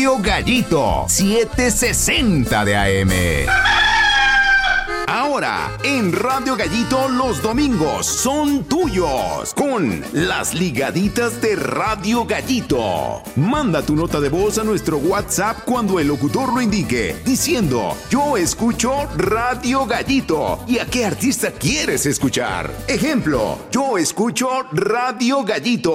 Radio Gallito, 760 de AM. Ahora, en Radio Gallito los domingos son tuyos con las ligaditas de Radio Gallito. Manda tu nota de voz a nuestro WhatsApp cuando el locutor lo indique, diciendo: yo escucho Radio Gallito. ¿Y a qué artista quieres escuchar? Ejemplo: yo escucho Radio Gallito.